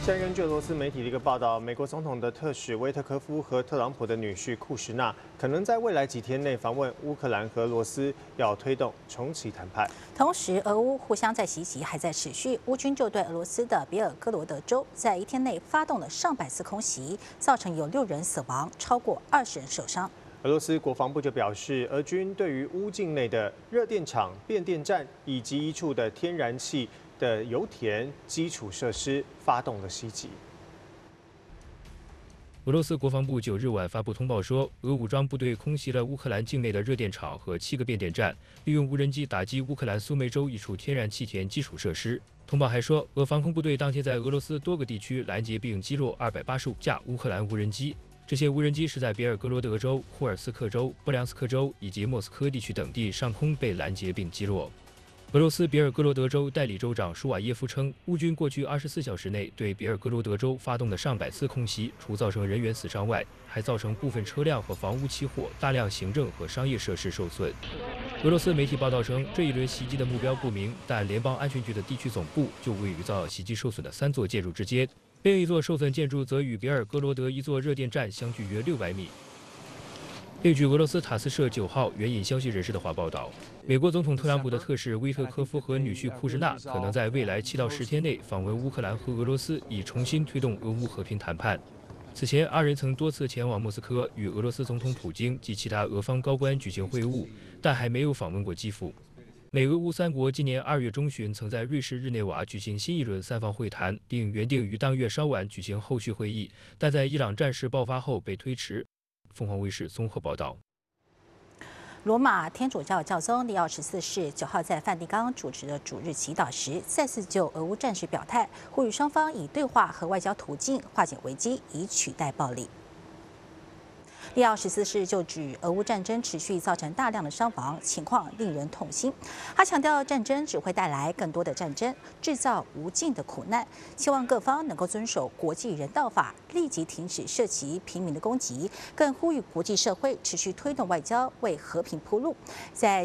现在根据俄罗斯媒体的一个报道，美国总统的特使维特科夫和特朗普的女婿库什纳可能在未来几天内访问乌克兰和俄罗斯，要推动重启谈判。 同时，俄乌互相在袭击还在持续，乌军就对俄罗斯的别尔哥罗德州在一天内发动了上百次空袭，造成有6人死亡，超过20人受伤。 俄罗斯国防部就表示，俄军对于乌境内的热电厂、变电站以及一处的天然气的油田基础设施发动了袭击。 俄罗斯国防部9日晚发布通报说，俄武装部队空袭了乌克兰境内的热电厂和7个变电站，利用无人机打击乌克兰苏梅州一处天然气田基础设施。通报还说，俄防空部队当天在俄罗斯多个地区拦截并击落285架乌克兰无人机。这些无人机是在别尔哥罗德州、霍尔斯克州、布良斯克州以及莫斯科地区等地上空被拦截并击落。俄罗斯别尔哥罗德州代理州长舒瓦耶夫称，乌军过去24小时内对别尔哥罗德州发动的上百次空袭，除造成人员死伤外，还造成部分车辆和房屋起火，大量行政和商业设施受损。俄罗斯媒体报道称，这一轮袭击的目标不明，但联邦安全局的地区总部就位于遭袭击受损的3座建筑之间。另一座受损建筑则与别尔哥罗德一座热电站相距约600米。据俄罗斯塔斯社9号援引消息人士的话报道，美国总统特朗普的特使威特科夫和女婿库什纳可能在未来7到10天内访问乌克兰和俄罗斯，以重新推动俄乌和平谈判。此前，2人曾多次前往莫斯科与俄罗斯总统普京及其他俄方高官举行会晤，但还没有访问过基辅。美俄乌3国今年2月中旬曾在瑞士日内瓦举行新一轮3方会谈，并原定于当月稍晚举行后续会议，但在伊朗战事爆发后被推迟。凤凰卫视综合报道。 罗马天主教教宗利奥14世9号在梵蒂冈主持的主日祈祷时，再次就俄乌战事表态，呼吁双方以对话和外交途径化解危机，以取代暴力。利奥14世就指俄乌战争持续造成大量的伤亡，情况令人痛心。他强调，战争只会带来更多的战争，制造无尽的苦难，希望各方能够遵守国际人道法，立即停止涉及平民的攻击，更呼吁国际社会持续推动外交，为和平铺路。在